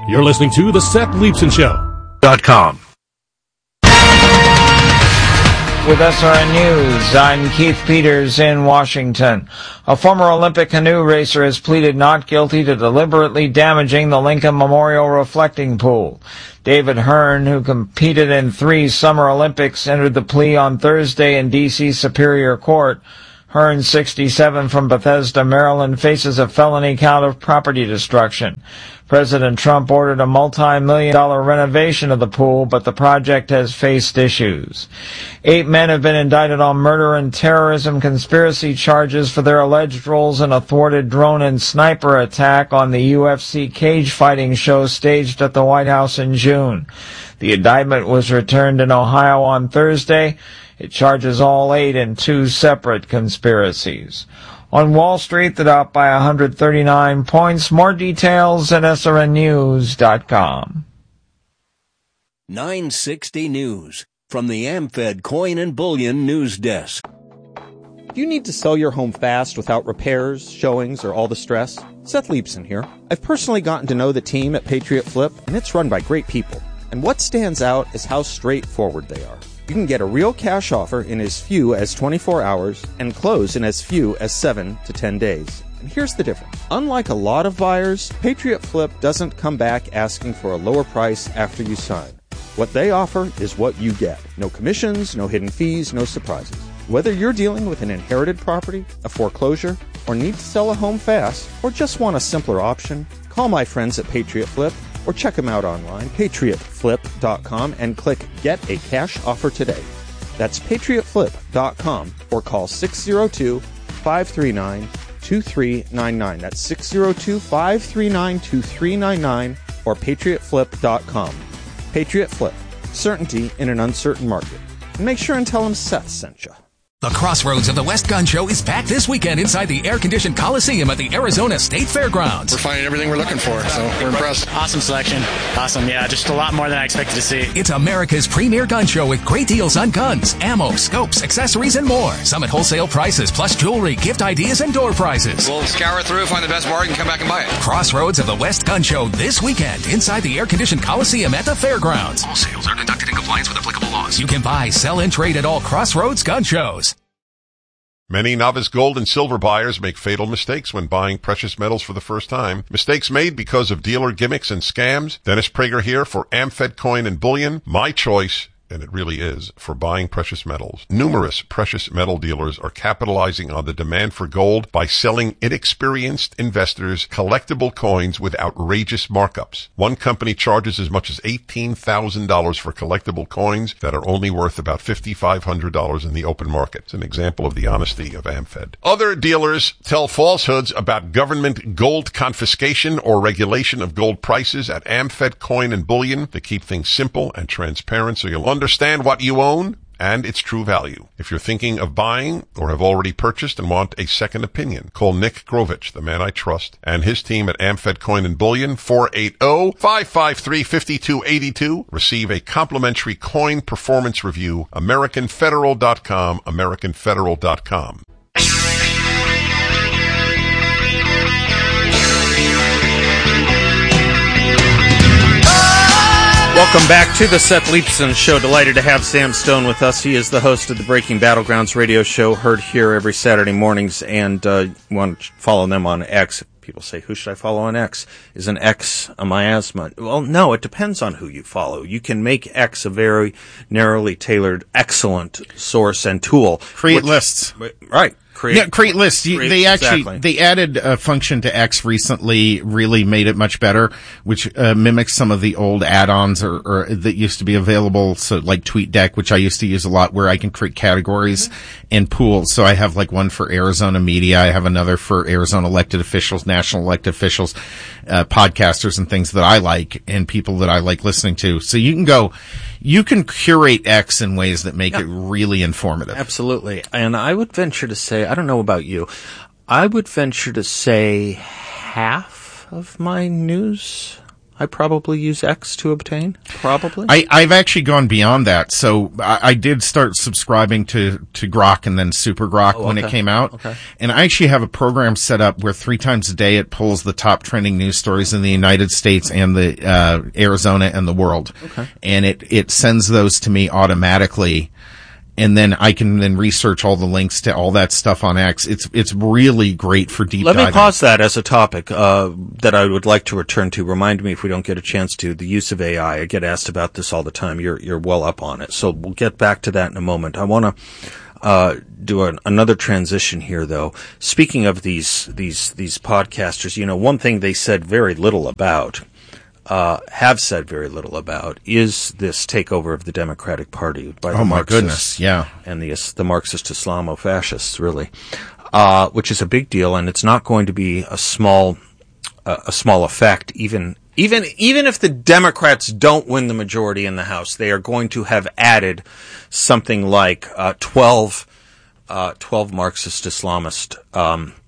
You're listening to The Seth Leibsohn Show.com. With SRN News, I'm Keith Peters in Washington. A former Olympic canoe racer has pleaded not guilty to deliberately damaging the Lincoln Memorial reflecting pool. David Hearn, who competed in 3 Summer Olympics, entered the plea on Thursday in D.C. Superior Court. Hearn, 67, from Bethesda, Maryland, faces a felony count of property destruction. President Trump ordered a multi-million-dollar renovation of the pool, but the project has faced issues. 8 men have been indicted on murder and terrorism conspiracy charges for their alleged roles in a thwarted drone and sniper attack on the UFC cage fighting show staged at the White House in June. The indictment was returned in Ohio on Thursday. It charges all 8 in 2 separate conspiracies. On Wall Street, the Dow by 139 points. More details at srnnews.com. 960 News from the AmFed Coin and Bullion News Desk. Do you need to sell your home fast without repairs, showings, or all the stress? Seth Leibsohn here. I've personally gotten to know the team at Patriot Flip, and it's run by great people. And what stands out is how straightforward they are. You can get a real cash offer in as few as 24 hours and close in as few as 7 to 10 days. And here's the difference. Unlike a lot of buyers, Patriot Flip doesn't come back asking for a lower price after you sign. What they offer is what you get. No commissions, no hidden fees, no surprises. Whether you're dealing with an inherited property, a foreclosure, or need to sell a home fast, or just want a simpler option, call my friends at Patriot Flip or check them out online, patriotflip.com, and click Get a Cash Offer today. That's patriotflip.com or call 602-539-2399. That's 602-539-2399 or patriotflip.com. Patriot Flip. Certainty in an uncertain market. And make sure and tell them Seth sent you. The Crossroads of the West Gun Show is back this weekend inside the air-conditioned Coliseum at the Arizona State Fairgrounds. We're finding everything we're looking for, so we're impressed. Awesome selection. Awesome, yeah, just a lot more than I expected to see. It's America's premier gun show with great deals on guns, ammo, scopes, accessories, and more. Some at wholesale prices, plus jewelry, gift ideas, and door prizes. We'll scour through, find the best bargain, come back and buy it. Crossroads of the West Gun Show this weekend inside the air-conditioned Coliseum at the Fairgrounds. All sales are conducted in compliance with applicable laws. You can buy, sell, and trade at all Crossroads gun shows. Many novice gold and silver buyers make fatal mistakes when buying precious metals for the first time. Mistakes made because of dealer gimmicks and scams. Dennis Prager here for AmFed Coin and Bullion. My choice, and it really is, for buying precious metals. Numerous precious metal dealers are capitalizing on the demand for gold by selling inexperienced investors collectible coins with outrageous markups. One company charges as much as $18,000 for collectible coins that are only worth about $5,500 in the open market. It's an example of the honesty of AmFed. Other dealers tell falsehoods about government gold confiscation or regulation of gold prices at AmFed Coin and Bullion to keep things simple and transparent so you'll understand what you own and its true value. If you're thinking of buying or have already purchased and want a second opinion, call Nick Grovich, the man I trust, and his team at AmFed Coin and Bullion, 480-553-5282. Receive a complimentary coin performance review, AmericanFederal.com, AmericanFederal.com. Welcome back to the Seth Leibsohn Show. Delighted to have Sam Stone with us. He is the host of the Breaking Battlegrounds radio show, heard here every Saturday mornings, and you want to follow them on X. People say, who should I follow on X? Is an X a miasma? Well, no, it depends on who you follow. You can make X a very narrowly tailored, excellent source and tool. Create lists. Right. Create lists. They added a function to X recently, really made it much better, which mimics some of the old add-ons or that used to be available. So like TweetDeck, which I used to use a lot, where I can create categories and pools. So I have like one for Arizona media. I have another for Arizona elected officials, national elected officials, podcasters and things that I like and people that I like listening to. So you can curate X in ways that make it really informative. Absolutely. And I would venture to say, I don't know about you, I would venture to say half of my news I probably use X to obtain. Probably. I've actually gone beyond that. So I did start subscribing to Grok and then Super Grok when it came out. Okay. And I actually have a program set up where 3 times a day it pulls the top trending news stories in the United States and the Arizona and the world. Okay. And it sends those to me automatically. And then I can then research all the links to all that stuff on X. It's really great for deep diving. Let me pause that as a topic that I would like to return to. Remind me if we don't get a chance to, the use of AI. I get asked about this all the time. You're well up on it. So we'll get back to that in a moment. I want to do another transition here, though. Speaking of these podcasters, one thing they said very little about, have said very little about, is this takeover of the Democratic Party by the Marxists. My goodness, yeah. And the Marxist Islamo-fascists, really, which is a big deal, and it's not going to be a small effect. Even if the Democrats don't win the majority in the House, they are going to have added something like 12 Marxist Islamist